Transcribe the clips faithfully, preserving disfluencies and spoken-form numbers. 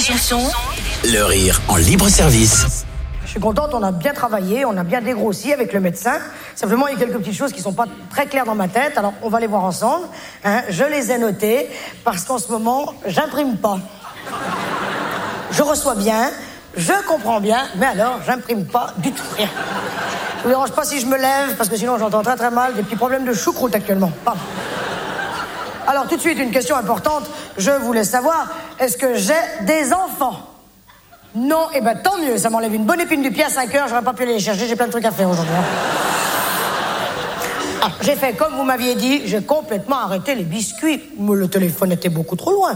chanson. Le rire en libre service. Je suis contente, on a bien travaillé, on a bien dégrossi avec le médecin. Simplement, il y a quelques petites choses qui sont pas très claires dans ma tête. Alors, on va les voir ensemble. Hein, je les ai notées parce qu'en ce moment, j'imprime pas. Je reçois bien, je comprends bien, mais alors, j'imprime pas du tout rien. Ça vous dérange pas si je me lève, parce que sinon, j'entends très très mal. Des petits problèmes de choucroute actuellement. Pardon. Alors, tout de suite, une question importante. Je voulais savoir, est-ce que j'ai des enfants ? Non, eh ben tant mieux, ça m'enlève une bonne épine du pied à cinq heures, j'aurais pas pu aller les chercher, j'ai plein de trucs à faire aujourd'hui. Ah, j'ai fait comme vous m'aviez dit, j'ai complètement arrêté les biscuits. Mais le téléphone était beaucoup trop loin.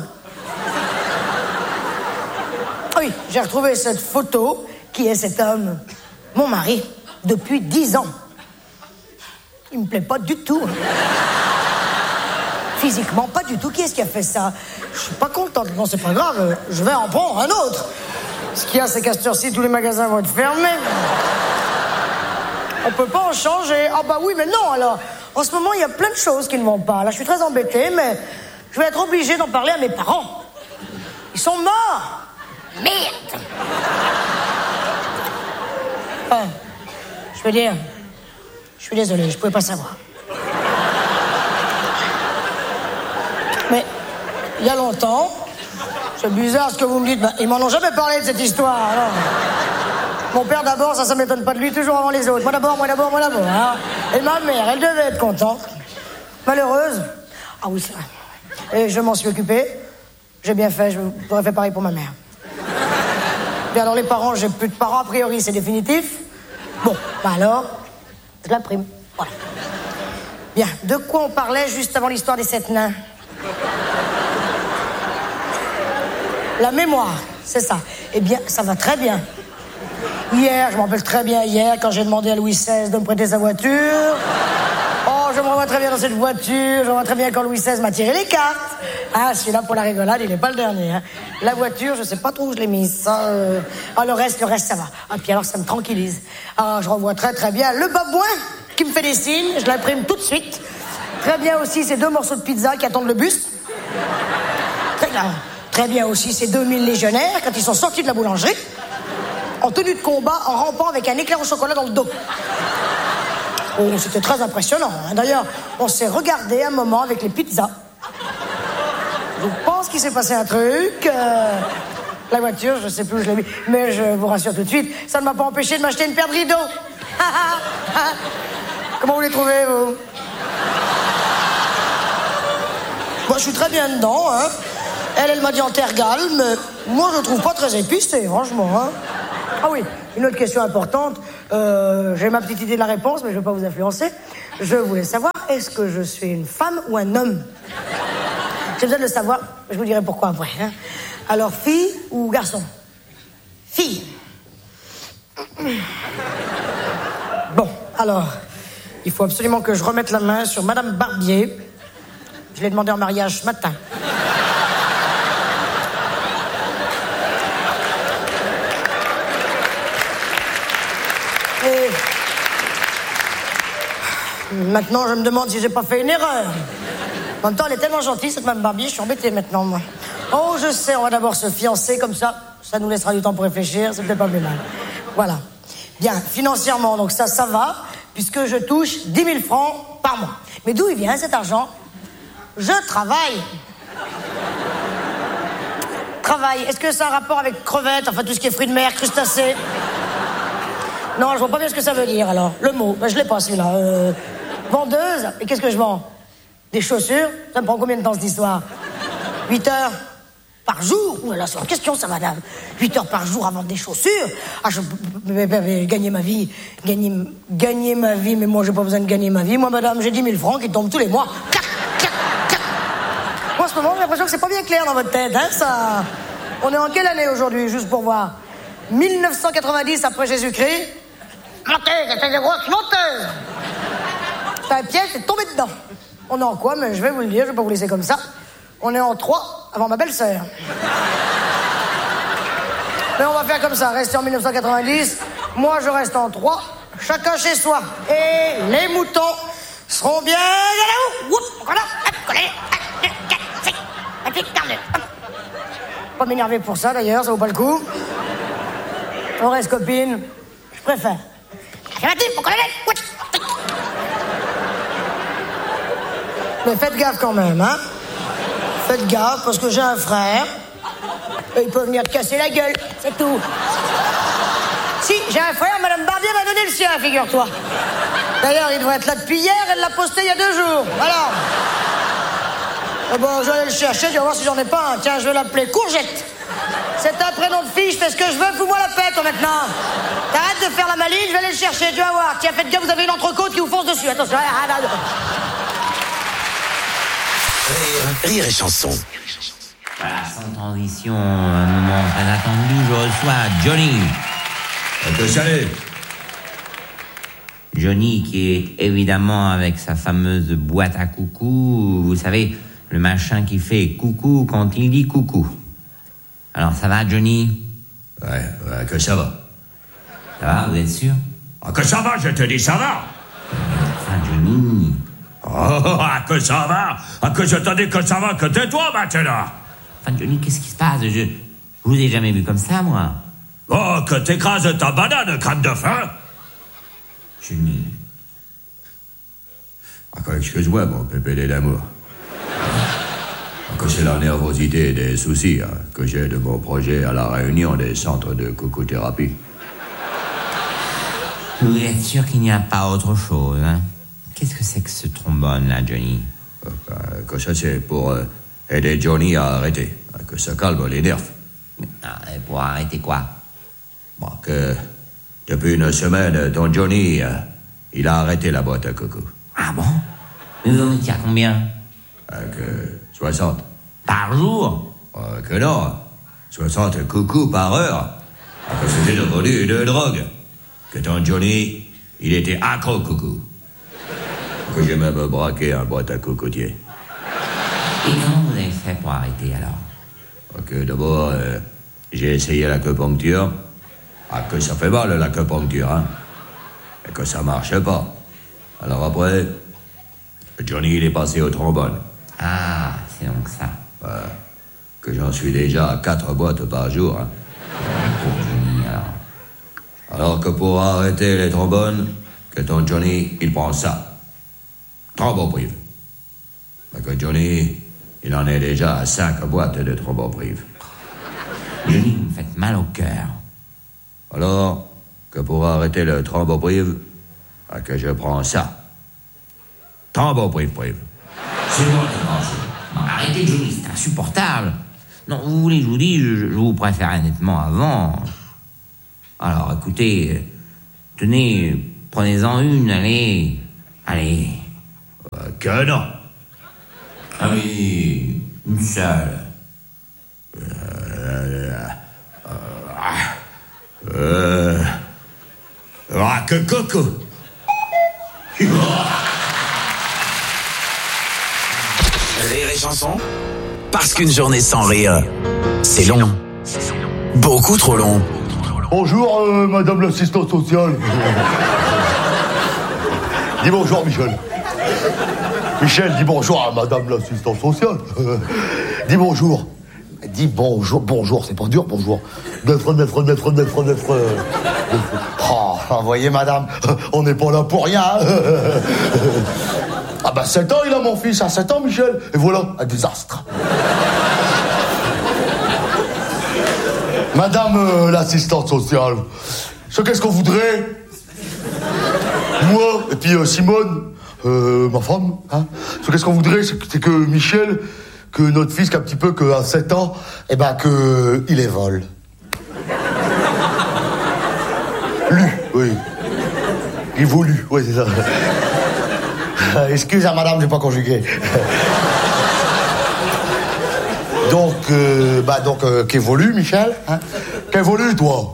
Oui, j'ai retrouvé cette photo, qui est cet homme, mon mari, depuis dix ans. Il me plaît pas du tout. Physiquement, pas du tout. Qui est-ce qui a fait ça? Je suis pas contente. Non, c'est pas grave, je vais en prendre un autre. Ce qu'il y a, c'est qu'à cette heure-ci, tous les magasins vont être fermés. On peut pas en changer. Ah bah oui, mais non, alors. En ce moment, il y a plein de choses qui ne vont pas. Là, je suis très embêtée, mais je vais être obligée d'en parler à mes parents. Ils sont morts. Merde. Enfin, je veux dire, je suis désolée, je pouvais pas savoir. Mais, il y a longtemps... C'est bizarre ce que vous me dites. Ben, ils m'en ont jamais parlé de cette histoire. Alors. Mon père d'abord, ça, ça m'étonne pas de lui, toujours avant les autres. Moi d'abord, moi d'abord, moi d'abord. Hein. Et ma mère, elle devait être contente. Malheureuse. Ah oui, c'est vrai. Et je m'en suis occupé. J'ai bien fait, j'aurais fait pareil pour ma mère. Et alors les parents, j'ai plus de parents, a priori, c'est définitif. Bon, bah alors, je l'imprime. Voilà. Bien, de quoi on parlait juste avant l'histoire des sept nains ? La mémoire, c'est ça. Eh bien, ça va très bien. Hier, je me rappelle très bien, hier, quand j'ai demandé à Louis seize de me prêter sa voiture. Oh, je me revois très bien dans cette voiture. Je me vois très bien quand Louis seize m'a tiré les cartes. Ah, celui-là, pour la rigolade, il n'est pas le dernier. Hein. La voiture, je sais pas trop où je l'ai mise. Ça, euh... Ah, le reste, le reste, ça va. Ah, puis alors, ça me tranquillise. Ah, je revois très, très bien le babouin qui me fait des signes. Je l'imprime tout de suite. Très bien aussi ces deux morceaux de pizza qui attendent le bus. Très bien. Très bien aussi ces deux mille légionnaires quand ils sont sortis de la boulangerie, en tenue de combat, en rampant avec un éclair au chocolat dans le dos. Oh, c'était très impressionnant. Hein. D'ailleurs, on s'est regardé un moment avec les pizzas. Je pense qu'il s'est passé un truc. Euh, la voiture, je sais plus où je l'ai mis, mais je vous rassure tout de suite, ça ne m'a pas empêché de m'acheter une paire de rideaux. Comment vous les trouvez, vous? Moi, je suis très bien dedans, hein. Elle, elle m'a dit en terre galme, mais moi, je le trouve pas très épicé, franchement. Hein. Ah oui, une autre question importante. Euh, j'ai ma petite idée de la réponse, mais je ne veux pas vous influencer. Je voulais savoir, est-ce que je suis une femme ou un homme? J'ai besoin de le savoir, je vous dirai pourquoi après. Hein. Alors, fille ou garçon? Fille. Bon, alors, il faut absolument que je remette la main sur Madame Barbier. Je l'ai demandé en mariage ce matin. Maintenant, je me demande si j'ai pas fait une erreur. En même temps, elle est tellement gentille, cette Mme Barbier, je suis embêtée maintenant, moi. Oh, je sais, on va d'abord se fiancer, comme ça, ça nous laissera du temps pour réfléchir, c'est peut-être pas plus mal. Voilà. Bien, financièrement, donc ça, ça va, puisque je touche dix mille francs par mois. Mais d'où il vient, cet argent? Je travaille. Travail, est-ce que ça a un rapport avec crevettes, enfin tout ce qui est fruits de mer, crustacés? Non, je vois pas bien ce que ça veut dire, alors. Le mot, ben, je l'ai pas, celui-là. Euh... Vendeuse, et qu'est-ce que je vends? Des chaussures? Ça me prend combien de temps, cette histoire? huit heures par jour? Ouh là là, c'est une question, ça, madame. huit heures par jour à vendre des chaussures? Ah, je vais gagner ma vie. Gagner, gagner ma vie, mais moi, j'ai pas besoin de gagner ma vie. Moi, madame, j'ai dix mille francs qui tombent tous les mois. Clac, clac, clac. Moi, en ce moment, j'ai l'impression que c'est pas bien clair dans votre tête, hein, ça. On est en quelle année aujourd'hui, juste pour voir? mille neuf cent quatre-vingt-dix après Jésus-Christ. Menteuse, c'est une grosse menteuse. Un piège, c'est tombé dedans. On est en quoi? Mais je vais vous le dire, je vais pas vous laisser comme ça. On est en trois avant ma belle-sœur. Mais on va faire comme ça, rester en mille neuf cent quatre-vingt-dix. Moi, je reste en trois, chacun chez soi. Et les moutons seront bien là-haut. Oups, voilà, hop, collé, un, deux, quatre, cinq, un, deux, quarante-deux. Pas m'énerver pour ça, d'ailleurs, ça vaut pas le coup. On reste copine. Je préfère. Affirmatif, mon colonel. Mais faites gaffe quand même, hein. Faites gaffe, parce que j'ai un frère. Et il peut venir te casser la gueule, c'est tout. Si, j'ai un frère, Madame Barbier m'a donné le sien, figure-toi. D'ailleurs, il devrait être là depuis hier, elle l'a posté il y a deux jours. Voilà. Oh bon, je vais aller le chercher, je vais voir si j'en ai pas un. Tiens, je vais l'appeler Courgette. C'est un prénom de fille, je fais ce que je veux, fous-moi la paix, toi, maintenant. T'arrêtes de faire la maline, je vais aller le chercher, tu vas voir. Tiens, faites gaffe, vous avez une entrecôte qui vous fonce dessus. Attention. Rire, rire et chanson. Voilà, sans transition, un moment très attendu, je reçois Johnny. Que salut. Johnny qui est évidemment avec sa fameuse boîte à coucou, vous savez, le machin qui fait coucou quand il dit coucou. Alors ça va, Johnny? Ouais, ouais, que ça va. Ça va, vous êtes sûr? Ah, que ça va, je te dis, ça va. Enfin, Johnny... Oh, ah, que ça va. Ah, que je te dis que ça va, que tais-toi maintenant. Enfin, Johnny, qu'est-ce qui se passe? Je, je vous ai jamais vu comme ça, moi. Oh, que t'écrases ta banane, crâne de faim. Johnny... Ah, excuse-moi, mon pépé d'amour. Que c'est la nervosité et des soucis hein, que j'ai de mon projet à la réunion des centres de coucou-thérapie. Vous êtes sûr qu'il n'y a pas autre chose, hein? Qu'est-ce que c'est que ce trombone, là, Johnny? Euh, ben, que ça, c'est pour euh, aider Johnny à arrêter. Hein, que ça calme les nerfs. Ah, et pour arrêter quoi? Bon, que depuis une semaine, ton Johnny, euh, il a arrêté la boîte à coucou. Ah bon? Mais vous en étiez à combien? Euh, que soixante. Par jour? Euh, que non. soixante coucous par heure. Ah, que c'était devenu une drogue. Que ton Johnny, il était accro coucou. Que j'ai même braqué un boîte à cocotier. Et comment vous avez fait pour arrêter, alors? Que d'abord, euh, j'ai essayé l'acupuncture. Ah, que ça fait mal, l'acupuncture, hein. Et que ça marche pas. Alors après, Johnny, il est passé au trombone. Ah, c'est donc ça. Euh, que j'en suis déjà à quatre boîtes par jour, hein. Pour Johnny, alors. Alors que pour arrêter les trombones, que ton Johnny, il prend ça. Tromboprive. Mais que Johnny, il en est déjà à cinq boîtes de tromboprive. Johnny, vous me faites mal au cœur. Alors, que pour arrêter le tromboprive, que je prends ça. Tromboprive, prive. C'est bon, c'est bon. Non, arrêtez, Johnny, c'est insupportable. Non, vous voulez, je vous dis, je, je vous préfère nettement avant. Alors, écoutez, euh, tenez, prenez-en une, allez. Allez. Euh, que non. Ah oui, une seule. Euh, euh, euh, ah, que coco. Rire et chanson. Parce qu'une journée sans rire, c'est long. Beaucoup trop long. Bonjour, euh, madame l'assistante sociale. Dis bonjour, Michel. Michel, dis bonjour à madame l'assistante sociale. Dis bonjour. Dis bonjour. Bonjour, c'est pas dur, bonjour. Neuf, neuf, neuf, neuf, neuf. Oh, vous voyez, madame, on n'est pas là pour rien. Ah bah, sept ans, il a mon fils, à sept ans, Michel. Et voilà, un désastre. Madame euh, l'assistante sociale, ce qu'est-ce qu'on voudrait? Moi, et puis euh, Simone, euh, ma femme, hein. Ce qu'est-ce qu'on voudrait, c'est que, c'est que Michel, que notre fils, qu'un petit peu, qu'à sept ans, eh ben, que il évole. Lu, oui. Évolue, oui, c'est ça. Excuse à madame, j'ai pas conjugué. Donc, euh, bah, donc, euh, qu'évolue, Michel, hein? Qu'évolue, toi?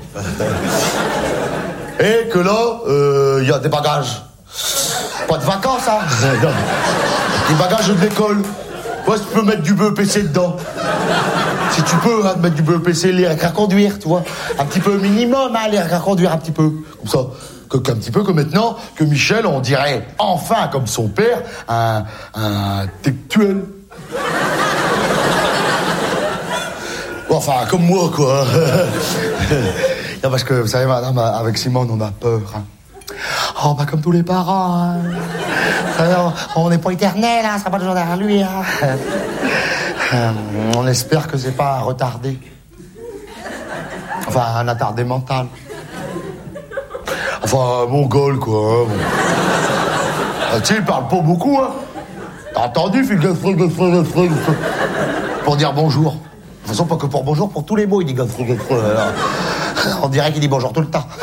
Et que là, il euh, y a des bagages. Pas de vacances, hein? Des bagages de l'école. Moi, si tu peux mettre du B E P C dedans. Si tu peux, hein, mettre du B E P C, les à conduire, tu vois. Un petit peu minimum, hein, les à conduire un petit peu. Comme ça. Que, qu'un petit peu que maintenant, que Michel, on dirait enfin, comme son père, un, un intellectuel. Enfin, comme moi, quoi. Non, parce que, vous savez, madame, avec Simone, on a peur. Hein. Oh, bah, comme tous les parents. Hein. Alors, on n'est pas éternel, hein, ça sera pas toujours derrière lui. Hein. Euh, on espère que c'est pas un retardé. Enfin, un attardé mental. Enfin, un mongol, quoi. Hein, bon. Ah, tu sais, il parle pas beaucoup, hein. T'as entendu, fil de frig, de frig, de frig, pour dire bonjour. De toute façon, pas que pour bonjour, pour tous les mots, il dit frig, de frig. On dirait qu'il dit bonjour tout le temps.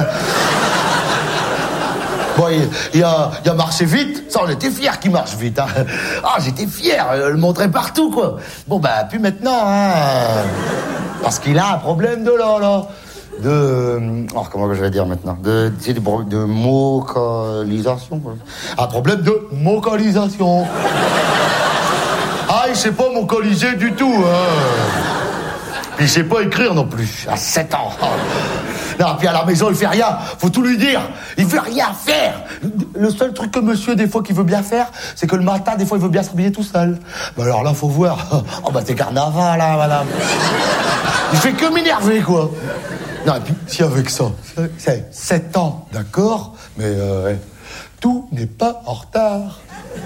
Bon, il, il, a, il a marché vite. Ça, on était fiers qu'il marche vite. Hein. Ah, j'étais fier, je le montrais partout, quoi. Bon, bah, plus maintenant, hein. Parce qu'il a un problème de là, là. De... Oh, comment je vais dire maintenant? De, tu sais, de, de vocalisation, quoi. Un problème de vocalisation. Ah, il sait pas vocaliser du tout, hein. Puis il sait pas écrire non plus, à sept ans. Non, puis à la maison, il fait rien. Faut tout lui dire. Il veut rien faire. Le seul truc que monsieur, des fois, qu'il veut bien faire, c'est que le matin, des fois, il veut bien s'habiller tout seul. Bah alors là, faut voir. Oh, bah, c'est carnaval, là, madame. Il fait que m'énerver, quoi. Non, et puis, si avec ça, c'est sept ans, d'accord, mais euh, tout n'est pas en retard.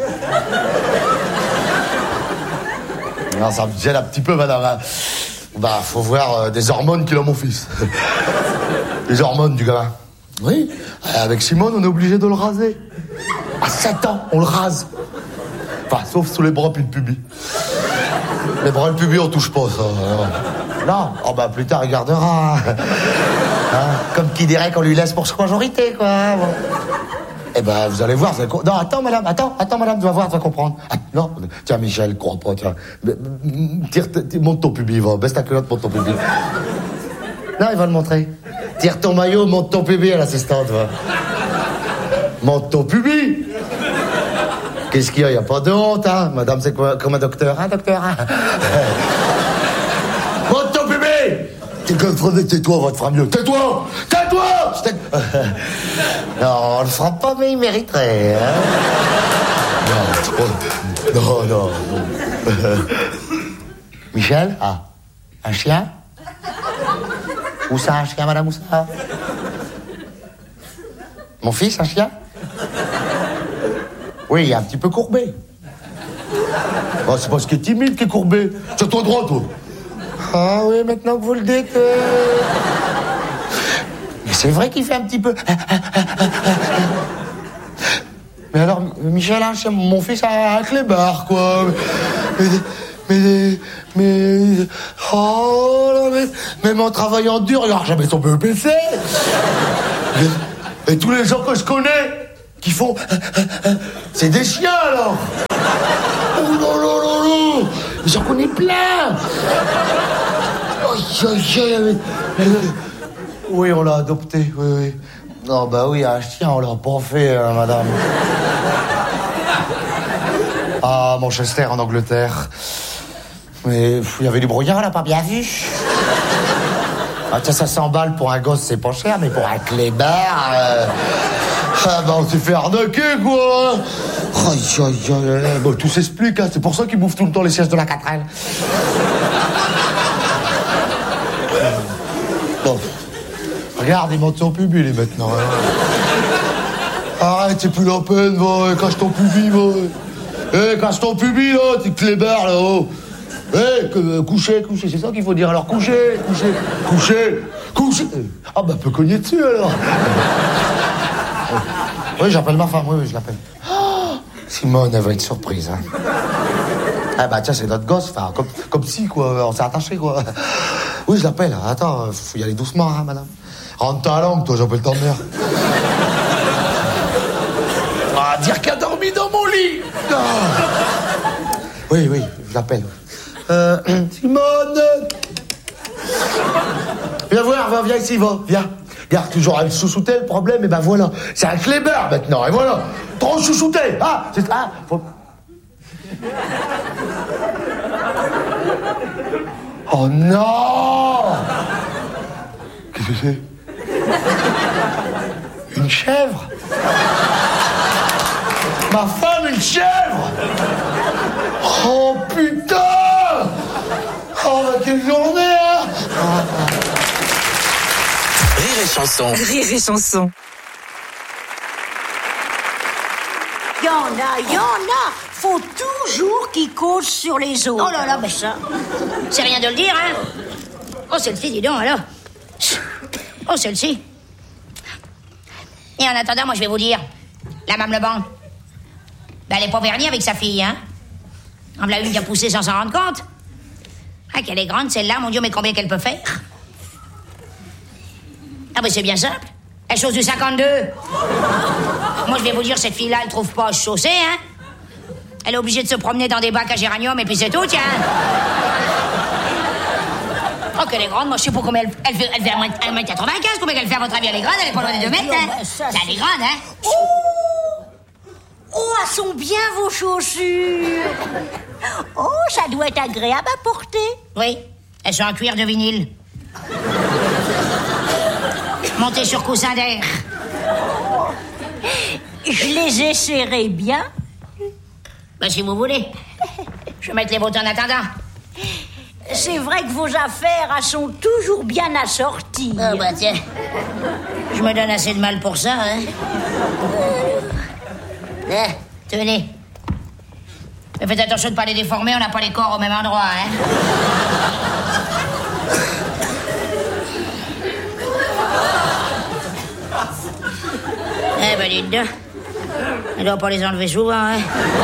Non, ça me gêne un petit peu, madame. Bah, faut voir euh, des hormones qu'il a, mon fils. Les hormones du gamin. Oui, avec Simone, on est obligé de le raser. À sept ans, on le rase. Enfin, sauf sous les bras puis le pubis. Les bras et le pubis, on touche pas, ça. Non, oh bah plus tard, il gardera. Hein, comme qui dirait qu'on lui laisse pour sa majorité, quoi. Bon. Eh ben, vous allez voir. Vous allez... Non, attends, madame, attends, attends, madame, tu vas voir, tu vas comprendre. Ah, non, tiens, Michel, crois pas, tiens. Tire, tire, monte ton pubis, va. Baisse ta culotte, monte ton pubis. Non, il va le montrer. Tire ton maillot, monte ton pubis à l'assistante, va. Monte ton pubis. Qu'est-ce qu'il y a? Il n'y a pas de honte, hein. Madame, c'est quoi, comme un docteur, hein, docteur, hein. Monte ton pubis. Tais-toi, on va te faire mieux. Tais-toi. Tais-toi. Non, on le fera pas, mais il mériterait, hein. Non, non, non. non. Michel? Ah, un chien? Où ça, un chien, madame, où ça? Mon fils, un chien? Oui, il est un petit peu courbé. Oh, c'est parce qu'il est timide qu'il est courbé. Tiens-toi droit, toi. Ah oui, maintenant que vous le dites... Euh... Mais c'est vrai qu'il fait un petit peu... Mais alors, Michel, hein, mon fils a un clébard, quoi. Mais... Mais... Mais... Oh là, mais... Même en travaillant dur, il n'aura jamais son B E P C. Et... Et tous les gens que je connais, qui font... C'est des chiens, alors. Oh là là là là. J'en connais plein. Oh, oui, on l'a adopté, oui, oui. Non, bah oui, un chien, on l'a pas fait, hein, madame. Ah, Manchester, en Angleterre. Mais il y avait du brouillard, on l'a pas bien vu. Ah, tiens, ça s'emballe pour un gosse, c'est pas cher, mais pour un clébard... Euh... Ah, bah, on s'est fait arnaquer, quoi. Aïe, aïe, aïe. Bon, tout s'explique, hein. C'est pour ça qu'ils bouffent tout le temps les sièges de la quatre L. Bon. Regarde, il monte son pubis, les maintenant. Hein. Arrête, c'est plus la peine, va. Cache ton pubis, va. Eh, cache ton pubis, là, t'es clébard, là-haut. Eh, que, coucher, coucher, c'est ça qu'il faut dire. Alors, coucher, coucher, coucher, coucher. Ah, bah, peut cogner dessus, alors. Oui, j'appelle ma femme, oui, oui, je l'appelle. Oh, Simone, elle va être surprise, hein. Ah, bah, tiens, c'est notre gosse, enfin, comme, comme si, quoi, on s'est attaché, quoi. Oui, je l'appelle, attends, faut y aller doucement, hein, madame. Rentre ta langue, toi, j'appelle ta mère. Ah, dire qu'elle a dormi dans mon lit. Ah. Oui, oui, je l'appelle. Euh, Simone. Viens voir, va, viens ici, va, viens. Regarde, toujours à le chouchouter, le problème, et ben voilà. C'est un clébard, maintenant, et voilà. Trop chouchouté, ah, c'est ça, faut... Oh non! Qu'est-ce que c'est? Une chèvre? Ma femme, une chèvre! Oh putain! Oh, bah, quelle journée, hein! Chanson. Rire et Chanson. Il y en a, il y en a. Faut toujours qu'ils causent sur les autres. Oh là là, mais ça... C'est rien de le dire, hein. Oh, celle-ci, dis donc, alors. Oh, celle-ci. Et en attendant, moi, je vais vous dire, la Mme Lebon, ben, elle est pas vernie avec sa fille, hein. On l'a une qui a poussé sans s'en rendre compte. Ah, qu'elle est grande, celle-là, mon Dieu, mais combien qu'elle peut faire? Ah, ben, c'est bien simple. Elle chausse du cinquante-deux. Moi, je vais vous dire, cette fille-là, elle trouve pas à se chausser, hein. Elle est obligée de se promener dans des bacs à géranium et puis c'est tout, tiens. Oh, qu'elle est grande, moi, je sais pas combien elle, elle fait. Elle fait un mètre quatre-vingt-quinze, combien elle fait, à votre avis? Elle est grande, elle est pas loin des deux mètres, hein. Elle est grande, hein. Oh, oh, elles sont bien vos chaussures. Oh, ça doit être agréable à porter. Oui, elles sont en cuir de vinyle. Montées sur coussin d'air. Je les essaierai bien. Ben, si vous voulez. Je vais mettre les bottes en attendant. C'est vrai que vos affaires, elles sont toujours bien assorties. Ah, bah, tiens. Je me donne assez de mal pour ça, hein. Eh, tenez. Mais faites attention de ne pas les déformer, on n'a pas les corps au même endroit, hein. Eh ben, dites donc. Elle doit pas les enlever souvent, hein.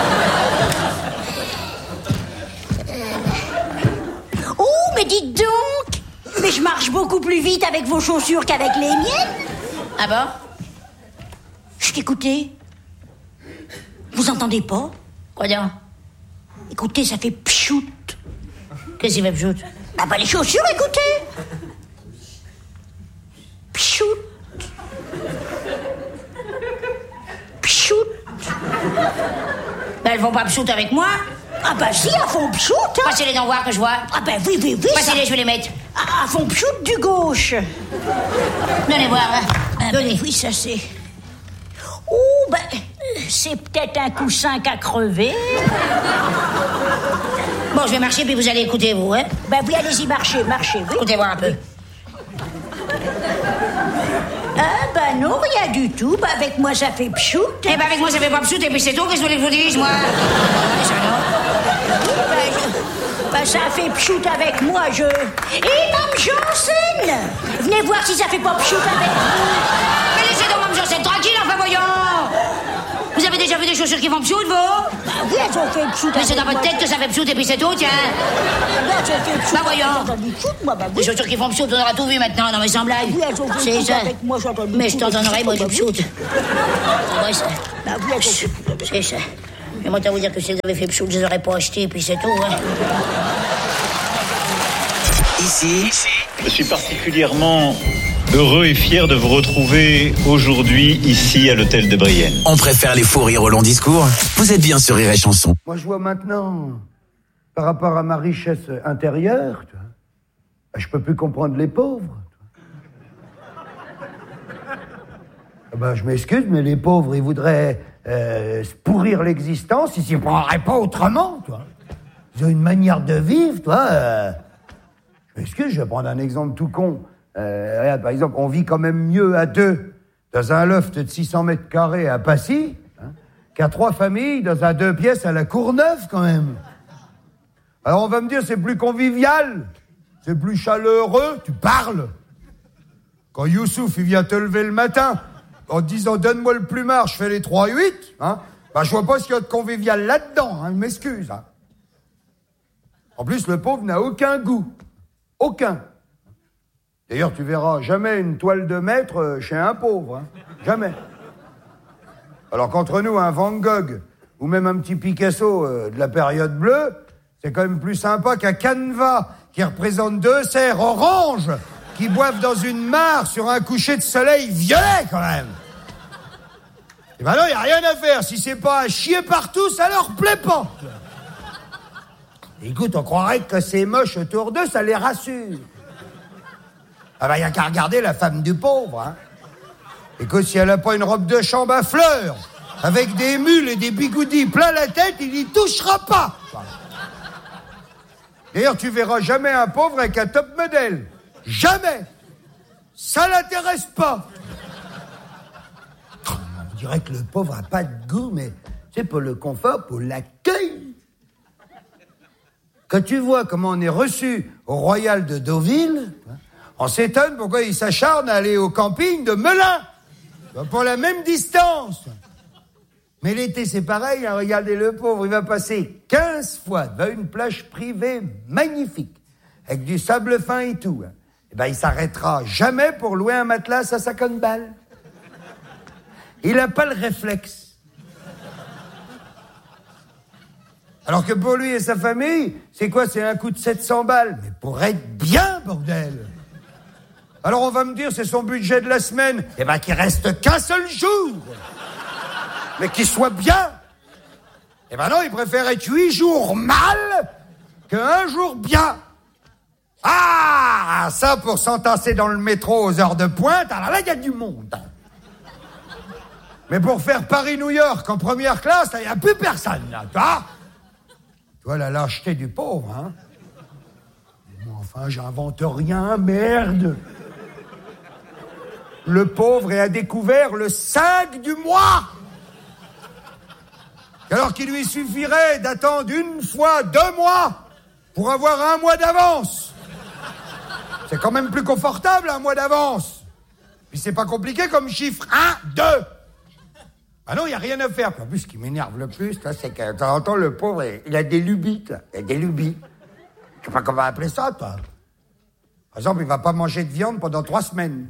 Oh, mais dites donc. Mais je marche beaucoup plus vite avec vos chaussures qu'avec les miennes. Ah bon? Chut, écoutez. Vous entendez pas? Quoi donc? Écoutez, ça fait pchout. Qu'est-ce qu'il fait pchout? Ah bah les chaussures, écoutez. Pchout. Pchout. Ben, elles vont pas pchout avec moi. Ah bah si, elles font pchout, hein. Passez les dents voir que je vois. Ah bah oui, oui, oui. Passez-les, ça... je vais les mettre. Ah, elles font pchout du gauche. Donnez voir, hein. Ah Donnez. bah oui, ça c'est... Oh, ben, c'est peut-être un coussin qu'a crevé. Bon, je vais marcher, puis vous allez écouter, vous, hein. Ben oui, allez-y, marchez, marchez, oui. Écoutez voir un peu. Ah ben non, rien du tout. Ben avec moi, ça fait pchout. Eh ben, avec moi, ça fait pas pchout, et puis c'est tout. Qu'est-ce que vous voulez que je vous dise, moi? Ben, je... ben ça fait pchout avec moi, je... Et Mme Janssen, venez voir si ça fait pas pchout avec vous. Mais laissez donc Mme Janssen tranquille, enfin, voyons. Vous avez déjà vu des chaussures qui font pchout, vous? Ben oui, elles ont fait pchout. Mais c'est dans votre tête que ça fait pchout, et puis c'est tout, tiens. Ben, elles ont fait pchout. Bah, voyons. J'entends du pchout, moi, ben Des oui. chaussures qui font pchout, on aura tout vu maintenant, non mais sans blague. Oui, elles ont fait C'est pchout ça. avec moi, j'entends du Mais je pchout. t'en donnerai, moi, du pchout. Ouais, ça. Ben oui, elles ont fait pchout. C'est ça. Mais moi, t'as vous dire que si elles avaient fait pchout, je les aurais pas achetés, et puis c'est tout, hein. Ici, Je suis particulièrement heureux et fier de vous retrouver aujourd'hui ici à l'hôtel de Brienne. on préfère les faux rires au long discours. Vous êtes bien sur Rire et Chanson. Moi, je vois maintenant, par rapport à ma richesse intérieure, tu vois, ben, je peux plus comprendre les pauvres. Tu vois. Ah ben, je m'excuse, mais les pauvres, ils voudraient euh, se pourrir l'existence, ils s'y prendraient pas autrement, tu vois. Ils ont une manière de vivre, toi. Euh, je m'excuse, je vais prendre un exemple tout con. Euh, regarde, par exemple, on vit quand même mieux à deux dans un loft de six cents mètres carrés à Passy, hein, qu'à trois familles dans un deux pièces à la Courneuve, quand même. Alors on va me dire, c'est plus convivial, c'est plus chaleureux, tu parles. Quand Youssouf, il vient te lever le matin, en te disant, donne-moi le plumard, je fais les trois huit, hein, bah je vois pas ce qu'il y a de convivial là-dedans, hein, je m'excuse. Hein. En plus, le pauvre n'a aucun goût. Aucun. D'ailleurs, tu verras jamais une toile de maître chez un pauvre. Hein. Jamais. Alors qu'entre nous, un Van Gogh ou même un petit Picasso euh, de la période bleue, c'est quand même plus sympa qu'un Canevas qui représente deux cerfs oranges qui boivent dans une mare sur un coucher de soleil violet, quand même. Et ben non, il n'y a rien à faire. Si c'est pas à chier partout, ça leur plaît pas. Écoute, on croirait que c'est moche autour d'eux, ça les rassure. Ah ben, il n'y a qu'à regarder la femme du pauvre, hein. Écoute, si elle n'a pas une robe de chambre à fleurs, avec des mules et des bigoudis plein la tête, il n'y touchera pas. D'ailleurs, tu verras jamais un pauvre avec un top modèle. Jamais. ça l'intéresse pas. On dirait que le pauvre a pas de goût, mais c'est pour le confort, pour l'accueil. Quand tu vois comment on est reçu au Royal de Deauville, on s'étonne pourquoi il s'acharne à aller au camping de Melun, pour la même distance. Mais l'été, c'est pareil, hein, regardez le pauvre, il va passer quinze fois devant une plage privée magnifique, avec du sable fin et tout. Hein. Et ben, il s'arrêtera jamais pour louer un matelas à cinquante balles. Il n'a pas le réflexe. Alors que pour lui et sa famille, c'est quoi? C'est un coup de sept cents balles. Mais pour être bien, bordel. Alors on va me dire, c'est son budget de la semaine. Eh ben, qu'il reste qu'un seul jour. Mais qu'il soit bien. Eh ben non, il préfère être huit jours mal qu'un jour bien. Ah, ça pour s'entasser dans le métro aux heures de pointe, alors là, il y a du monde. Mais pour faire Paris-New York en première classe, il n'y a plus personne, là, tu vois? Tu vois la lâcheté du pauvre, hein? Moi, enfin, j'invente rien, merde. Le pauvre est à découvert le cinq du mois. Alors qu'il lui suffirait d'attendre une fois deux mois pour avoir un mois d'avance. C'est quand même plus confortable, un mois d'avance. Puis c'est pas compliqué comme chiffre. Un, deux. Ah non, il n'y a rien à faire. En plus, ce qui m'énerve le plus, là, c'est que de temps en temps, le pauvre, il a des lubies, là. Il a des lubies. Je sais pas comment appeler ça, toi. Par exemple, il va pas manger de viande pendant trois semaines.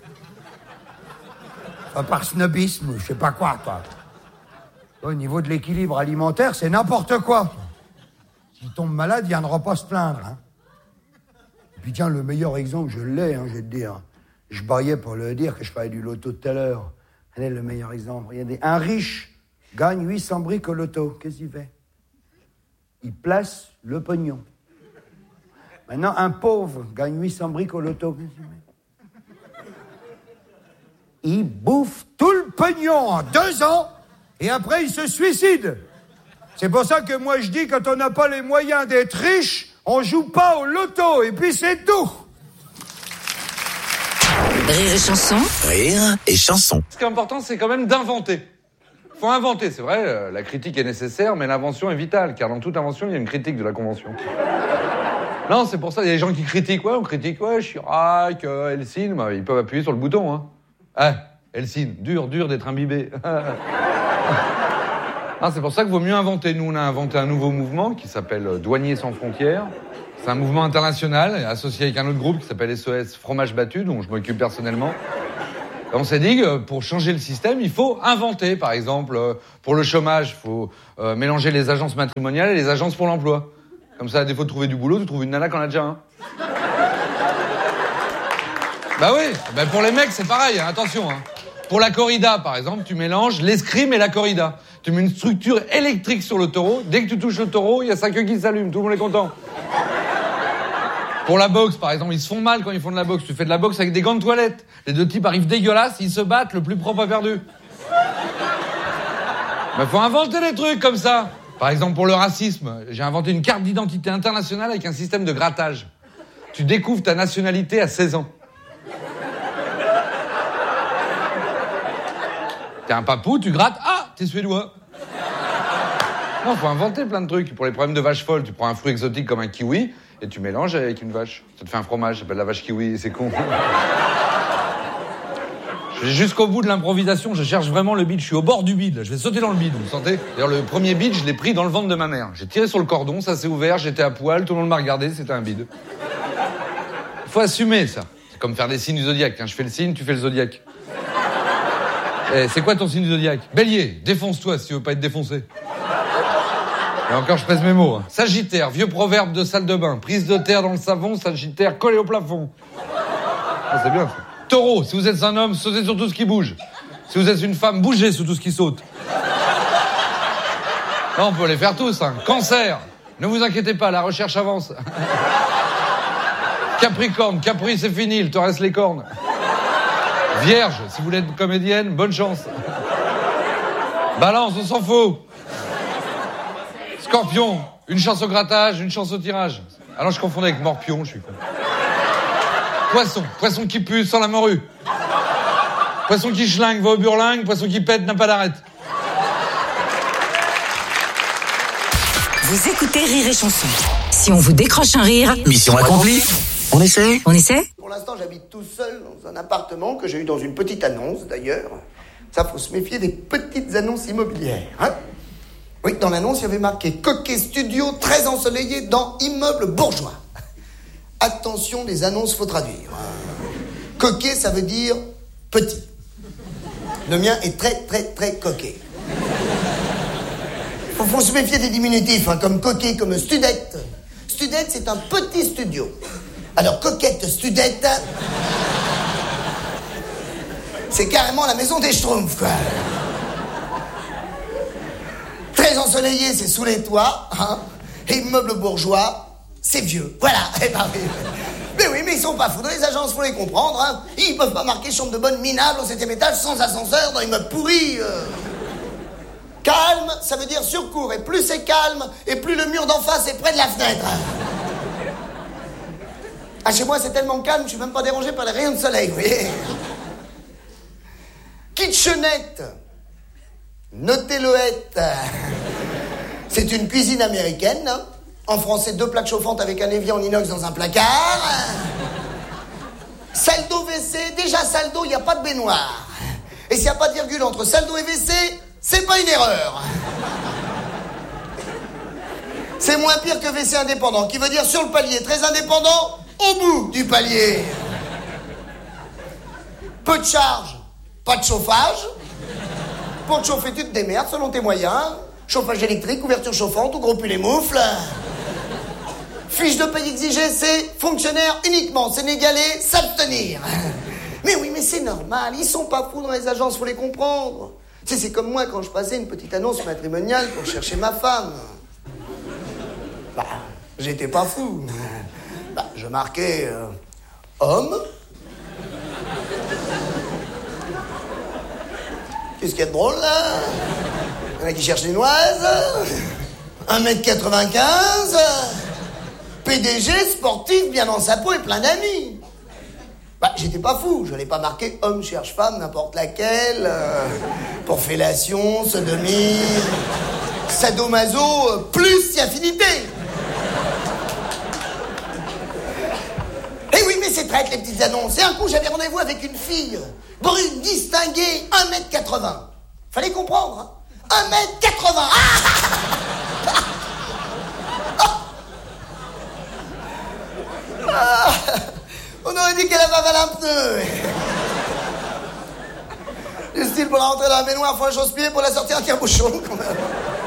Enfin, par snobisme, ou je sais pas quoi, toi. Au niveau de l'équilibre alimentaire, c'est n'importe quoi. S'il tombe malade, il viendra pas se plaindre. Hein. Et puis tiens, le meilleur exemple, je l'ai, hein, je vais te dire. Je baillais pour le dire que je parlais du loto tout à l'heure. Quel est le meilleur exemple? Regardez, un riche gagne huit cents briques au loto. Qu'est-ce qu'il fait? Il place le pognon. Maintenant, un pauvre gagne huit cents briques au loto. Qu'est-ce qu'il fait? Il bouffe tout le pognon en deux ans et après il se suicide. C'est pour ça que moi je dis, quand on n'a pas les moyens d'être riche, on joue pas au loto et puis c'est tout. Rire et chanson. Rire et chanson. Ce qui est important, c'est quand même d'inventer. Faut inventer, c'est vrai, euh, la critique est nécessaire, mais l'invention est vitale, car dans toute invention, il y a une critique de la convention. Non, c'est pour ça, il y a des gens qui critiquent, ouais, on critique, ouais, Chirac, euh, Helsinki, bah, ils peuvent appuyer sur le bouton, hein. Ah, Helsinki, dur, dur d'être imbibé. Ah, c'est pour ça qu'il vaut mieux inventer. Nous, on a inventé un nouveau mouvement qui s'appelle Douaniers sans frontières. C'est un mouvement international associé avec un autre groupe qui s'appelle S O S Fromage Battu, dont je m'occupe personnellement. Et on s'est dit que pour changer le système, il faut inventer. Par exemple, pour le chômage, il faut euh, mélanger les agences matrimoniales et les agences pour l'emploi. Comme ça, à défaut de trouver du boulot, tu trouves une nana qu'on a déjà un. Bah oui, bah pour les mecs, c'est pareil, hein, attention. Hein. Pour la corrida, par exemple, tu mélanges l'escrime et la corrida. Tu mets une structure électrique sur le taureau. Dès que tu touches le taureau, il y a sa queue qui s'allume. Tout le monde est content. Pour la boxe, par exemple, ils se font mal quand ils font de la boxe. Tu fais de la boxe avec des gants de toilette. Les deux types arrivent dégueulasses, ils se battent, le plus propre a perdu. Mais faut inventer des trucs comme ça. Par exemple, pour le racisme, j'ai inventé une carte d'identité internationale avec un système de grattage. Tu découvres ta nationalité à seize ans. T'es un papou, tu grattes, ah, t'es suédois. Non, faut inventer plein de trucs. Pour les problèmes de vache folle, tu prends un fruit exotique comme un kiwi et tu mélanges avec une vache. Ça te fait un fromage, ça s'appelle la vache kiwi, c'est con. Je vais jusqu'au bout de l'improvisation, je cherche vraiment le bide, je suis au bord du bide, là. Je vais sauter dans le bide, vous le sentez? D'ailleurs, le premier bide, je l'ai pris dans le ventre de ma mère. J'ai tiré sur le cordon, ça s'est ouvert, j'étais à poil, tout le monde m'a regardé, c'était un bide. Il faut assumer ça. C'est comme faire des signes du zodiaque. Quand je fais le signe, tu fais le zodiaque. Eh, c'est quoi ton signe du zodiaque? Bélier, défonce-toi si tu veux pas être défoncé. Et encore, je pèse mes mots. Hein. Sagittaire, vieux proverbe de salle de bain. Prise de terre dans le savon, Sagittaire collé au plafond. Ah, c'est bien ça. Taureau, si vous êtes un homme, sautez sur tout ce qui bouge. Si vous êtes une femme, bougez sur tout ce qui saute. Non, on peut les faire tous. Hein. Cancer, ne vous inquiétez pas, la recherche avance. Capricorne, Capri, c'est fini, il te reste les cornes. Vierge, si vous voulez être comédienne, bonne chance. Balance, on s'en fout. Scorpion, une chance au grattage, une chance au tirage. Ah non, je confondais avec Morpion, je suis con. Poisson. Poisson qui pue sans la morue. Poisson qui schlingue va au burlingue. Poisson qui pète n'a pas d'arrêt. Vous écoutez Rire et Chanson. Si on vous décroche un rire... Mission accomplie. On essaie On essaie? Pour l'instant, j'habite tout seul dans un appartement que j'ai eu dans une petite annonce, d'ailleurs. Ça, faut se méfier des petites annonces immobilières, hein. Oui, dans l'annonce, il y avait marqué « Coquet studio très ensoleillé dans immeuble bourgeois ». Attention, les annonces, faut traduire. Coquet, ça veut dire petit. Le mien est très, très, très coquet. Faut, faut se méfier des diminutifs, hein, comme coquet, comme studette. Studette, c'est un petit studio. Alors, coquette, studette, c'est carrément la maison des Schtroumpfs, quoi. Très ensoleillé, c'est sous les toits, hein. Et immeuble bourgeois, c'est vieux. Voilà. Eh ben, oui. Mais oui, mais ils sont pas fous. Dans les agences, faut les comprendre, hein. Ils peuvent pas marquer chambre de bonne minable au septième étage sans ascenseur dans immeuble pourri. Euh. Calme, ça veut dire surcourt. Et plus c'est calme, et plus le mur d'en face est près de la fenêtre. Ah, chez moi, c'est tellement calme, je suis même pas dérangé par les rayons de soleil, vous voyez. Kitchenette. Notez-le-hette. C'est une cuisine américaine, hein. En français, deux plaques chauffantes avec un évier en inox dans un placard. Salle d'eau W C, déjà salle d'eau, il n'y a pas de baignoire. Et s'il n'y a pas de virgule entre salle d'eau et W C, c'est pas une erreur. C'est moins pire que W C indépendant, qui veut dire sur le palier, très indépendant, au bout du palier. Peu de charge, pas de chauffage. Pour te chauffer, tu te démerdes selon tes moyens. Chauffage électrique, couverture chauffante ou gros pull et moufle. Fiche de paye exigée, c'est fonctionnaire uniquement, sénégalais, s'abstenir. Mais oui, mais c'est normal, ils sont pas fous dans les agences, faut les comprendre. Tu sais, c'est comme moi quand je passais une petite annonce matrimoniale pour chercher ma femme. Bah, j'étais pas fou. Bah, je marquais euh, homme. Qu'est-ce qu'il y a de drôle, là? Il y en a qui cherchent les noises. un mètre quatre-vingt-quinze. P D G, sportif, bien dans sa peau et plein d'amis. Bah, j'étais pas fou. Je n'allais pas marquer homme cherche femme, n'importe laquelle. Euh, pour fellation, sodomie, sadomaso, euh, plus si affinité. Eh oui, mais c'est traite, les petites annonces. Et un coup, j'avais rendez-vous avec une fille. Brune, distinguée, un mètre quatre-vingts. Fallait comprendre, hein. un mètre quatre-vingts. Ah ah, on aurait dit qu'elle avait avalé un pneu. Du style, pour la rentrer dans la baignoire, faut un chausse-pied, pour la sortir, un tire-bouchon, quand même.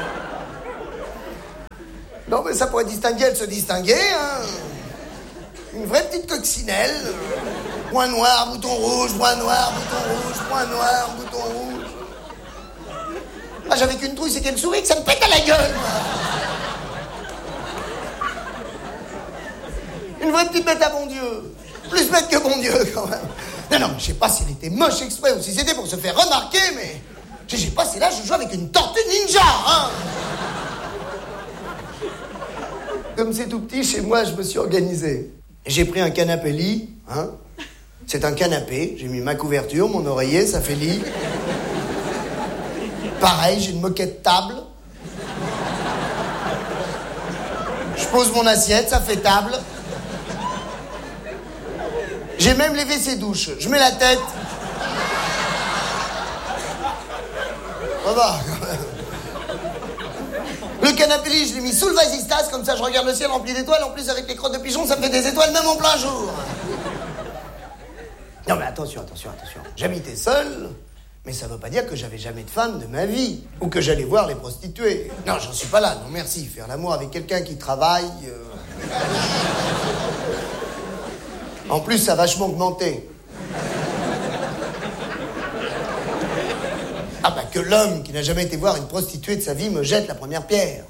Non, mais ça pourrait distinguer, elle se distinguait, hein. Une vraie petite coccinelle. Point noir, bouton rouge, point noir, bouton rouge, point noir, bouton rouge. Ah, j'avais qu'une trouille, c'est qu'elle sourit, que ça me pète à la gueule, moi. Une vraie petite bête à bon Dieu. Plus bête que bon Dieu, quand même. Non, non, je sais pas s'il était moche exprès ou si c'était pour se faire remarquer, mais... Je sais pas, c'est là, je joue avec une tortue ninja, hein. Comme c'est tout petit, chez moi, je me suis organisé. J'ai pris un canapé lit, hein. C'est un canapé, j'ai mis ma couverture, mon oreiller, ça fait lit. Pareil, j'ai une moquette table. Je pose mon assiette, ça fait table. J'ai même les W C douches. Je mets la tête. Ça va, quand même. Le canapé lit, je l'ai mis sous le vasistas, comme ça je regarde le ciel rempli d'étoiles. En plus, avec les crottes de pigeons, ça me fait des étoiles même en plein jour. Non, mais attention, attention, attention. J'habitais seul, mais ça veut pas dire que j'avais jamais de femme de ma vie. Ou que j'allais voir les prostituées. Non, j'en suis pas là, non merci. Faire l'amour avec quelqu'un qui travaille... Euh... En plus, ça a vachement augmenté. Ah bah que l'homme qui n'a jamais été voir une prostituée de sa vie me jette la première pierre.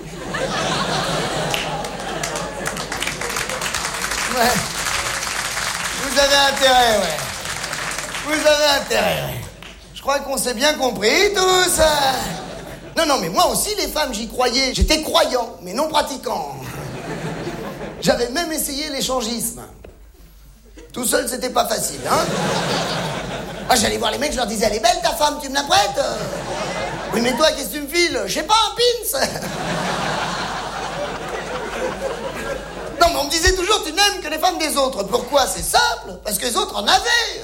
Ouais. Vous avez intérêt, ouais. Vous avez intérêt, ouais. Je crois qu'on s'est bien compris, tous. Non, non, mais moi aussi, les femmes, j'y croyais. J'étais croyant, mais non pratiquant. J'avais même essayé l'échangisme. Tout seul, c'était pas facile, hein. Ah, j'allais voir les mecs, je leur disais, elle est belle ta femme, tu me la prêtes? Oui, mais toi, qu'est-ce que tu me files? Je sais pas, un pins. Non, mais on me disait toujours, tu n'aimes que les femmes des autres. Pourquoi? C'est simple, parce que les autres en avaient.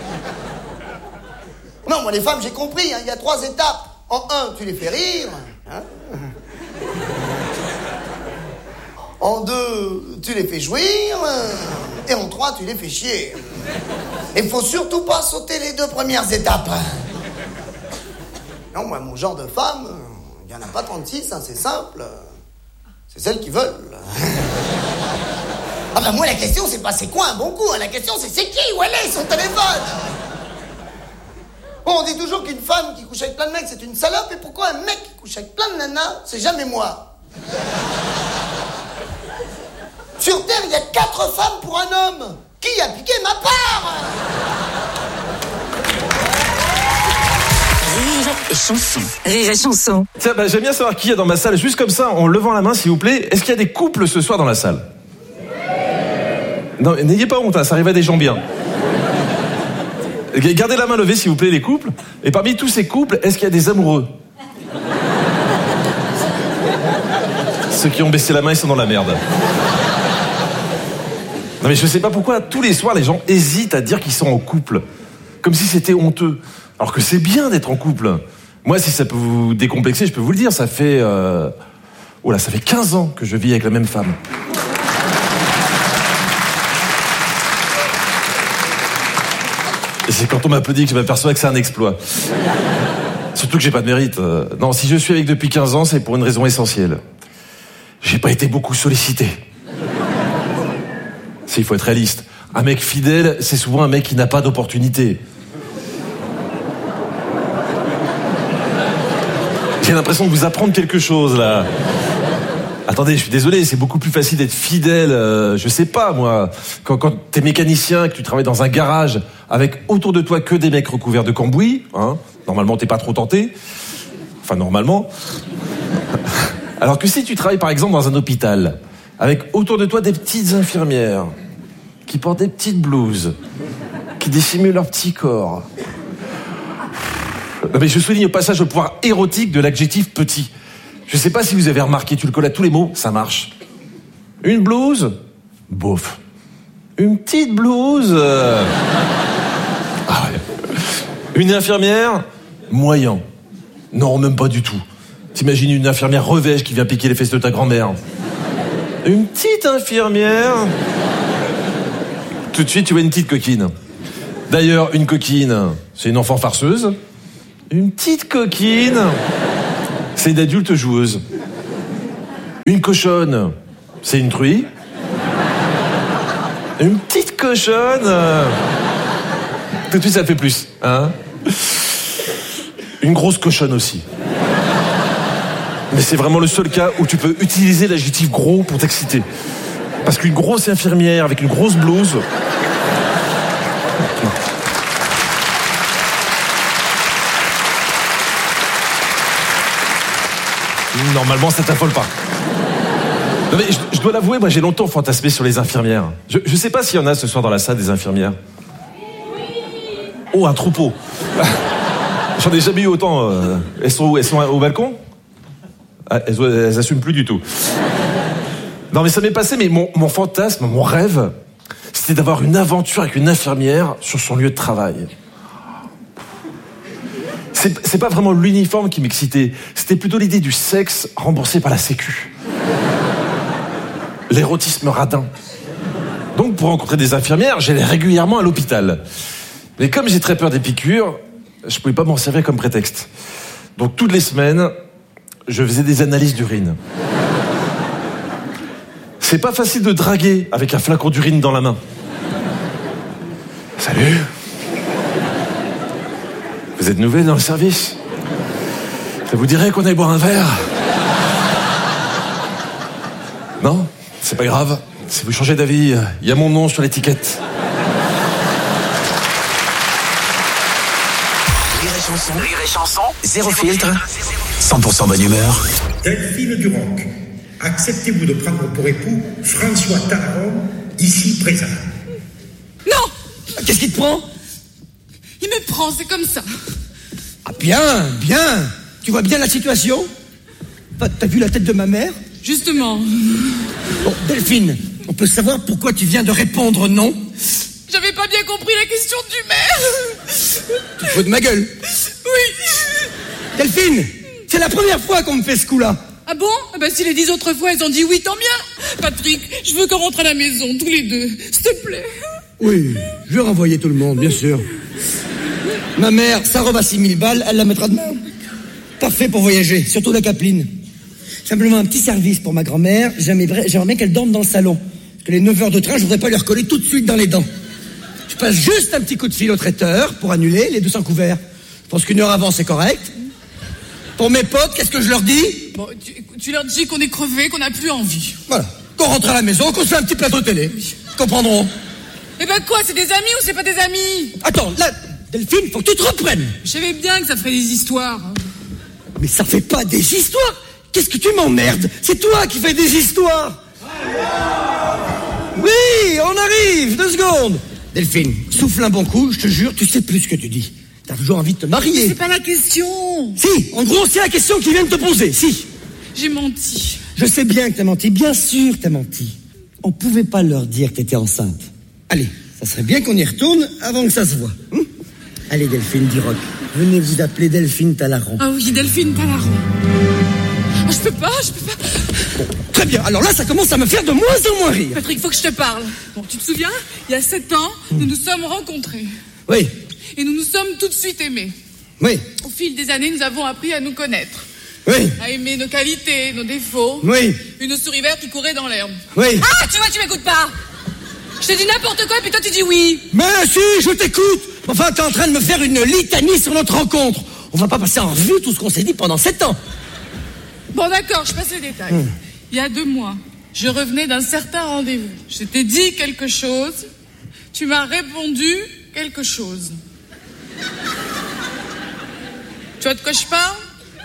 Non, moi, les femmes, j'ai compris, hein, il y a trois étapes. En un, tu les fais rire. Hein. En deux, tu les fais jouir. Et en trois, tu les fais chier. Il faut surtout pas sauter les deux premières étapes. Non, moi, mon genre de femme, il n'y en a pas trente-six, hein, c'est simple. C'est celles qui veulent. Ah ben moi, la question, c'est pas c'est quoi un bon coup, hein. La question, c'est c'est qui, où elle est, son téléphone. Bon, on dit toujours qu'une femme qui couche avec plein de mecs, c'est une salope. Et pourquoi un mec qui couche avec plein de nanas, c'est jamais moi? Sur Terre, il y a quatre femmes pour un homme. Qui a piqué ma part? Rire et chanson. Rire et chanson. Tiens, bah, j'aime bien savoir qui est dans ma salle. Juste comme ça, en levant la main, s'il vous plaît. Est-ce qu'il y a des couples ce soir dans la salle? Non, n'ayez pas honte, hein, ça arrive à des gens bien. Gardez la main levée, s'il vous plaît, les couples. Et parmi tous ces couples, est-ce qu'il y a des amoureux? Ceux qui ont baissé la main, ils sont dans la merde. Non mais je sais pas pourquoi, tous les soirs, les gens hésitent à dire qu'ils sont en couple. Comme si c'était honteux. Alors que c'est bien d'être en couple. Moi, si ça peut vous décomplexer, je peux vous le dire, ça fait... Euh... Oh là, ça fait quinze ans que je vis avec la même femme. Et c'est quand on m'applaudit que je m'aperçois que c'est un exploit. Surtout que j'ai pas de mérite. Non, si je suis avec depuis quinze ans, c'est pour une raison essentielle. J'ai pas été beaucoup sollicité. Il faut être réaliste. Un mec fidèle, c'est souvent un mec qui n'a pas d'opportunité. J'ai l'impression de vous apprendre quelque chose, là. Attendez, je suis désolé, c'est beaucoup plus facile d'être fidèle, euh, je sais pas, moi. Quand, quand t'es mécanicien, que tu travailles dans un garage, avec autour de toi que des mecs recouverts de cambouis, hein, normalement, t'es pas trop tenté. Enfin, normalement. Alors que si tu travailles, par exemple, dans un hôpital, avec autour de toi des petites infirmières, qui portent des petites blouses, qui dissimulent leur petit corps. Non mais je souligne au passage le pouvoir érotique de l'adjectif petit. Je sais pas si vous avez remarqué, tu le colles à tous les mots, ça marche. Une blouse, bof. Une petite blouse, euh... ah ouais. Une infirmière, moyen. Non, même pas du tout. T'imagines une infirmière revêche qui vient piquer les fesses de ta grand-mère. Une petite infirmière. Tout de suite, tu vois une petite coquine. D'ailleurs, une coquine, c'est une enfant farceuse. Une petite coquine, c'est une adulte joueuse. Une cochonne, c'est une truie. Une petite cochonne, euh... tout de suite, ça fait plus. Hein ? Une grosse cochonne aussi. Mais c'est vraiment le seul cas où tu peux utiliser l'adjectif gros pour t'exciter. Parce qu'une grosse infirmière avec une grosse blouse... Normalement, ça t'affole pas. Non mais je, je dois l'avouer, moi j'ai longtemps fantasmé sur les infirmières. Je, je sais pas s'il y en a ce soir dans la salle des infirmières. Oh, un troupeau. J'en ai jamais eu autant. Euh, elles sont où ? Elles sont au balcon ? Ah, elles, elles assument plus du tout. Non mais ça m'est passé, mais mon, mon fantasme, mon rêve, c'était d'avoir une aventure avec une infirmière sur son lieu de travail. C'est, c'est pas vraiment l'uniforme qui m'excitait, c'était plutôt l'idée du sexe remboursé par la Sécu. L'érotisme radin. Donc pour rencontrer des infirmières, j'allais régulièrement à l'hôpital. Mais comme j'ai très peur des piqûres, je pouvais pas m'en servir comme prétexte. Donc toutes les semaines, je faisais des analyses d'urine. C'est pas facile de draguer avec un flacon d'urine dans la main. Salut. Vous êtes nouvelle dans le service ? Ça vous dirait qu'on aille boire un verre ? Non ? C'est pas grave. Si vous changez d'avis, il y a mon nom sur l'étiquette. Rire et chanson, rire et chanson, zéro filtre, cent pour cent bonne humeur. Delphine Duroc, acceptez-vous de prendre pour époux François Talaron, ici présent ? Non ! Qu'est-ce qui te prend? Il me prend, c'est comme ça. Ah bien, bien. Tu vois bien la situation? Bah, t'as vu la tête de ma mère? Justement. Bon, Delphine, on peut savoir pourquoi tu viens de répondre non? J'avais pas bien compris la question du maire. Tu te fous de ma gueule? Oui. Delphine, c'est la première fois qu'on me fait ce coup-là. Ah bon? Eh ben, si les dix autres fois, elles ont dit oui, tant bien. Patrick, je veux qu'on rentre à la maison, tous les deux. S'il te plaît. Oui, je vais renvoyer tout le monde, bien sûr. Ma mère, sa robe à six mille balles, elle la mettra demain. Parfait pour voyager, surtout la capeline. Simplement un petit service pour ma grand-mère. J'aimerais, j'aimerais bien qu'elle dorme dans le salon. Parce que les neuf heures de train, je voudrais pas lui recoller tout de suite dans les dents. Je passe juste un petit coup de fil au traiteur pour annuler les deux cents couverts. Je pense qu'une heure avant, c'est correct. Pour mes potes, qu'est-ce que je leur dis? Bon, tu, tu leur dis qu'on est crevé, qu'on n'a plus envie. Voilà. Qu'on rentre à la maison, qu'on se fait un petit plateau télé. Ils comprendront. Eh ben quoi, c'est des amis ou c'est pas des amis? Attends, là, Delphine, faut que tu te reprennes. Je savais bien que ça ferait des histoires. Mais ça fait pas des histoires. Qu'est-ce que tu m'emmerdes? C'est toi qui fais des histoires. Oui, on arrive, deux secondes. Delphine, souffle un bon coup, je te jure, tu sais plus ce que tu dis. T'as toujours envie de te marier. Mais c'est pas la question. Si, en gros, c'est la question qu'ils viennent te poser, si. J'ai menti. Je sais bien que t'as menti, bien sûr t'as menti. On pouvait pas leur dire que t'étais enceinte. Allez, ça serait bien qu'on y retourne avant que ça se voie. Hum Allez, Delphine Duroc, venez vous appeler Delphine Talaron. Ah oui, Delphine Talaron. Oh, je peux pas, je peux pas. Bon, très bien, alors là, ça commence à me faire de moins en moins rire. Patrick, faut que je te parle. Bon, tu te souviens, il y a sept ans, hum. nous nous sommes rencontrés. Oui. Et nous nous sommes tout de suite aimés. Oui. Au fil des années, nous avons appris à nous connaître. Oui. À aimer nos qualités, nos défauts. Oui. Une souris verte qui courait dans l'herbe. Oui. Ah, tu vois, tu m'écoutes pas. Je te dis n'importe quoi, puis toi tu dis oui. Mais si, je t'écoute. Enfin, t'es en train de me faire une litanie sur notre rencontre. On va pas passer en revue tout ce qu'on s'est dit pendant sept ans. Bon, d'accord, je passe les détails. Hum. Il y a deux mois, je revenais d'un certain rendez-vous. Je t'ai dit quelque chose. Tu m'as répondu quelque chose. Tu vois de quoi je parle?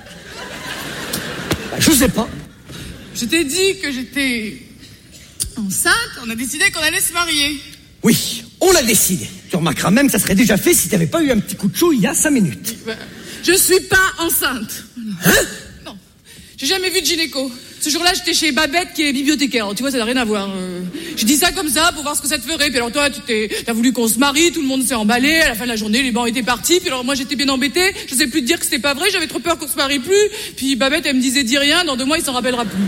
Bah, je sais pas. Je t'ai dit que j'étais enceinte, on a décidé qu'on allait se marier. Oui, on l'a décidé. Tu remarqueras même que ça serait déjà fait si t'avais pas eu un petit coup de chaud il y a cinq minutes. Bah, je suis pas enceinte. Hein? Non, j'ai jamais vu de gynéco. Ce jour-là, j'étais chez Babette qui est bibliothécaire. Tu vois, ça n'a rien à voir. Euh, j'ai dit ça comme ça pour voir ce que ça te ferait. Puis alors toi, tu t'es, t'as voulu qu'on se marie, tout le monde s'est emballé. À la fin de la journée, les bancs étaient partis. Puis alors moi, j'étais bien embêtée. Je sais plus te dire que c'était pas vrai. J'avais trop peur qu'on se marie plus. Puis Babette, elle me disait dis rien. Dans deux mois, il s'en rappellera plus.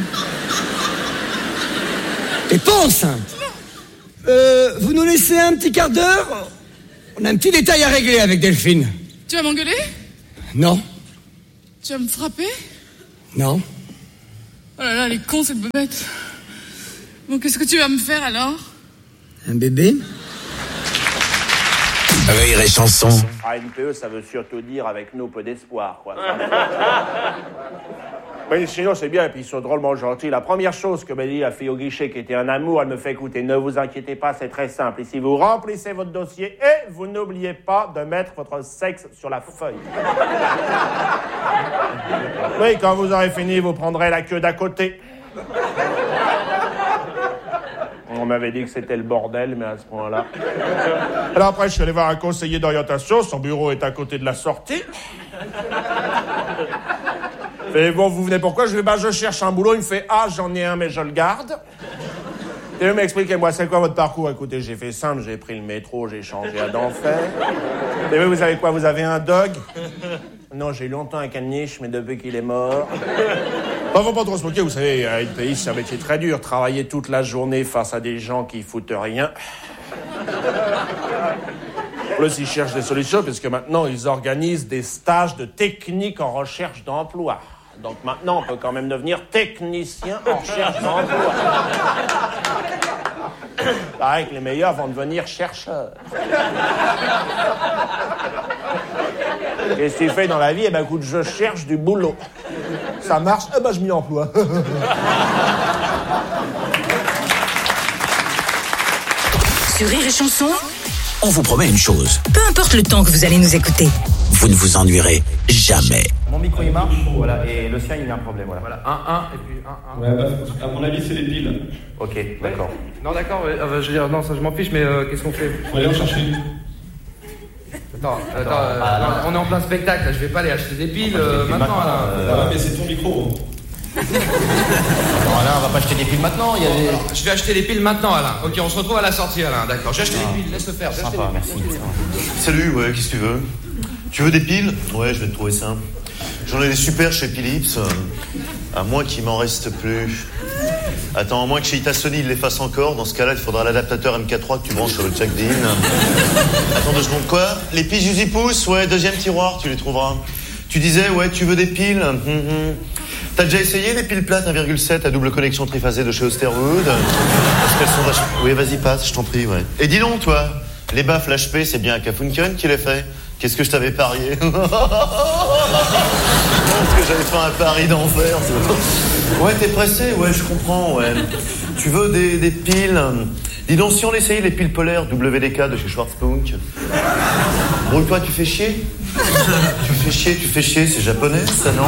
T'es pas enceinte? Euh, vous nous laissez un petit quart d'heure? On a un petit détail à régler avec Delphine. Tu vas m'engueuler? Non. Tu vas me frapper? Non. Oh là là, elle est con cette bébête. Bon, qu'est-ce que tu vas me faire alors? Un bébé? Rire et chanson. A N P E, ça veut surtout dire avec nous peu d'espoir, quoi. Mais sinon, c'est bien, et puis ils sont drôlement gentils. La première chose que m'a dit la fille au guichet, qui était un amour, elle me fait écouter. Ne vous inquiétez pas, c'est très simple. Ici, vous remplissez votre dossier et vous n'oubliez pas de mettre votre sexe sur la feuille. Oui, quand vous aurez fini, vous prendrez la queue d'à côté. On m'avait dit que c'était le bordel, mais à ce point-là... Alors après, je suis allé voir un conseiller d'orientation. Son bureau est à côté de la sortie. Et bon, vous venez pourquoi? Je lui dis, bah, je cherche un boulot. Il me fait, ah, j'en ai un, mais je le garde. Et lui m'expliquez-moi, c'est quoi votre parcours? Écoutez, j'ai fait simple, j'ai pris le métro, j'ai changé à d'enfer. Et vous, vous savez quoi? Vous avez un dog? Non, j'ai eu longtemps un caniche, mais depuis qu'il est mort... Enfin, faut pas trop se moquer, vous savez, à une pays, c'est un métier très dur. Travailler toute la journée face à des gens qui foutent rien. Plus, ils cherchent des solutions, parce que maintenant, ils organisent des stages de technique en recherche d'emploi. Donc maintenant, on peut quand même devenir technicien en recherche d'emploi. Pareil que les meilleurs vont devenir chercheurs. Qu'est-ce que tu fais dans la vie? Eh ben, écoute, je cherche du boulot. Ça marche? Eh ben, je m'y emploie. Sur Rire et Chanson, on vous promet une chose. Peu importe le temps que vous allez nous écouter, vous ne vous ennuierez jamais. Mon micro il marche, voilà, et le sien il a un problème, voilà. Voilà, un, un, et puis un, un. Ouais, bah, à mon avis, c'est les piles. Ok, d'accord. Non, d'accord, ouais, euh, je veux dire, non, ça je m'en fiche, mais euh, qu'est-ce qu'on fait? Faut aller en chercher. Attends, attends, euh, attends, on est en plein spectacle, là, je vais pas aller acheter des piles euh, maintenant, Alain. Euh, mais c'est ton micro. Attends, Alain, on va pas acheter des piles maintenant, il y a des... Je vais acheter des piles maintenant, Alain. Ok, on se retrouve à la sortie, Alain, d'accord. J'ai acheté des piles, laisse le faire. Sympa, merci. Salut, ouais, qu'est-ce que tu veux? Tu veux des piles? Ouais, je vais te trouver ça. J'en ai des super chez Philips. À moins qu'il m'en reste plus. Attends, à moins que chez Itasony il les fasse encore. Dans ce cas-là, il faudra l'adaptateur M K trois que tu branches sur le jack d'in. Attends deux secondes, quoi? Les piles Uzi Pouce? Ouais, deuxième tiroir, tu les trouveras. Tu disais, ouais, tu veux des piles? mm-hmm. T'as déjà essayé les piles plates un virgule sept à double connexion triphasée de chez Osterwood? Parce qu'elles sont vachement... Oui, vas-y, passe, je t'en prie, ouais. Et dis donc, toi, les baffles H P, c'est bien Kafunken qui les fait? Qu'est-ce que je t'avais parié? Parce que j'avais fait un pari d'enfer. Ouais, t'es pressé? Ouais, je comprends, ouais. Tu veux des, des piles? Dis donc, si on essayait les piles polaires W D K de chez Schwarzpunk. Brouille-toi, tu fais chier? Tu fais chier, tu fais chier, c'est japonais, ça, non?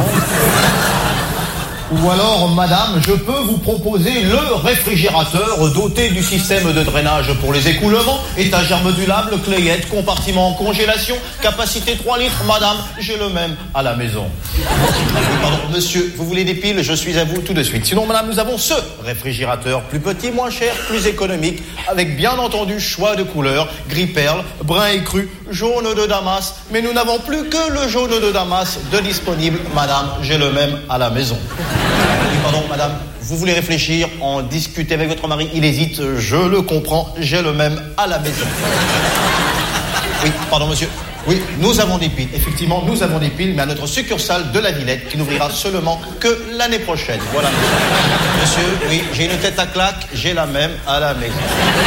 Ou alors, madame, je peux vous proposer le réfrigérateur doté du système de drainage pour les écoulements, étagère modulable, clayette, compartiment en congélation, capacité trois litres. Madame, j'ai le même à la maison. Pardon, monsieur, vous voulez des piles? Je suis à vous tout de suite. Sinon, madame, nous avons ce réfrigérateur plus petit, moins cher, plus économique, avec bien entendu choix de couleurs, gris perle, brun écru, jaune de Damas. Mais nous n'avons plus que le jaune de Damas de disponible. Madame, j'ai le même à la maison. Oui, pardon, madame, vous voulez réfléchir, en discuter avec votre mari, il hésite, je le comprends, j'ai le même à la maison. Oui, pardon, monsieur. Oui, nous avons des piles. Effectivement, nous avons des piles, mais à notre succursale de la Villette, qui n'ouvrira seulement que l'année prochaine. Voilà. Monsieur, oui, j'ai une tête à claque, j'ai la même à la maison.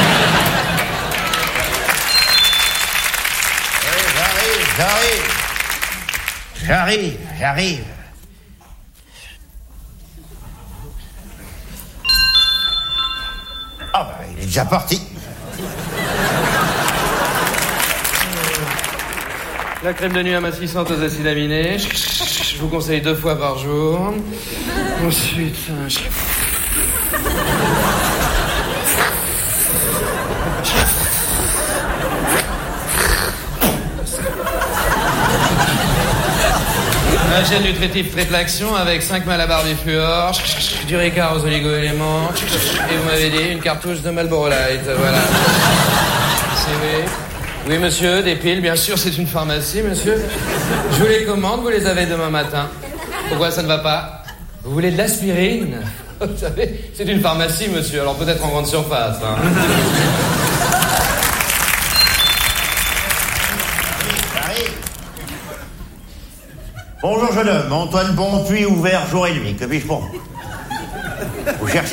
Oui, j'arrive, j'arrive. J'arrive, j'arrive. Ah bah, il est déjà parti. La crème de nuit amincissante aux acides aminés. Je vous conseille deux fois par jour. Ensuite... Un gel nutritif triple action avec cinq Malabar du fluor, du Ricard aux oligo-éléments, et vous m'avez dit une cartouche de Marlboro Light, voilà. C'est oui. Oui, monsieur, des piles, bien sûr, c'est une pharmacie, monsieur. Je vous les commande, vous les avez demain matin. Pourquoi ça ne va pas? Vous voulez de l'aspirine? Vous savez, c'est une pharmacie, monsieur, alors peut-être en grande surface, hein. Bonjour jeune homme, Antoine Bonpuis ouvert jour et nuit, que puis-je pour vous? Vous cherchez